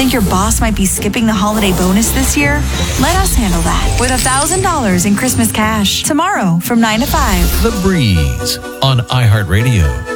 Think your boss might be skipping the holiday bonus this year? Let us handle that with $1,000 in Christmas cash tomorrow from 9 to 5. The Breeze on iHeartRadio.